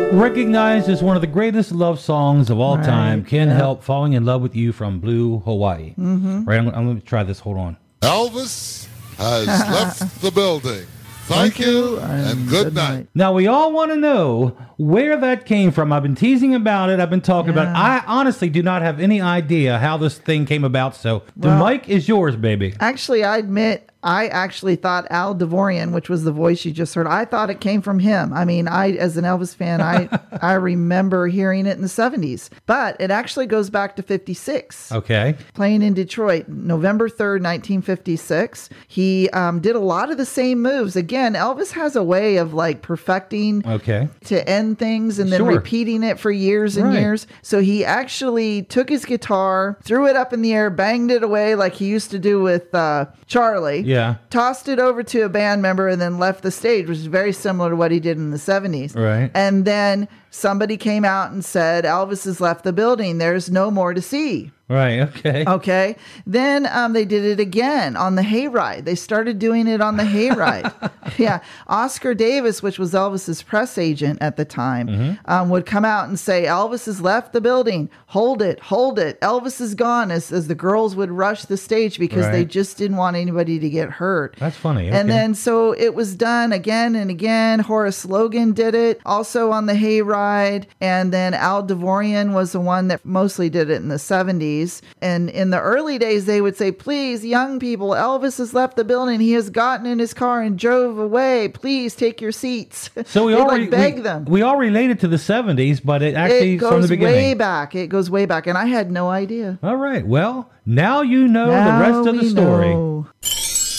Recognized as one of the greatest love songs of all Right, time, Can't yeah. Help Falling in Love with You from Blue Hawaii. Mm-hmm. Right, I'm going to try this. Hold on. Elvis has left the building. Thank you and good night. Now, we all want to know where that came from. I've been teasing about it. I've been talking about it. I honestly do not have any idea how this thing came about. So the mic is yours, baby. Actually, I admit, I actually thought Al Devorian, which was the voice you just heard, I thought it came from him. I mean, as an Elvis fan, I remember hearing it in the 70s. But it actually goes back to 56. Okay. Playing in Detroit, November 3rd, 1956. He did a lot of the same moves. Again, Elvis has a way of like perfecting to end things and then repeating it for years and years. So he actually took his guitar, threw it up in the air, banged it away like he used to do with Charlie. Yeah. Tossed it over to a band member and then left the stage, which is very similar to what he did in the 70s. Right. And then somebody came out and said, Elvis has left the building. There's no more to see. Right. Okay. Okay. Then they did it again on the Hayride. They started doing it on the Hayride. Yeah. Oscar Davis, which was Elvis's press agent at the time, would come out and say, Elvis has left the building. Hold it. Hold it. Elvis is gone, as the girls would rush the stage because they just didn't want anybody to get hurt. That's funny. Okay. And then so it was done again and again. Horace Logan did it also on the Hayride. And then Al Devorian was the one that mostly did it in the 70s. And in the early days, they would say, please, young people, Elvis has left the building. He has gotten in his car and drove away. Please take your seats. So we all beg them. We all related to the 70s, but it actually goes from the beginning. way back. It goes way back. And I had no idea. All right. Well, now you know the rest of the story. Know.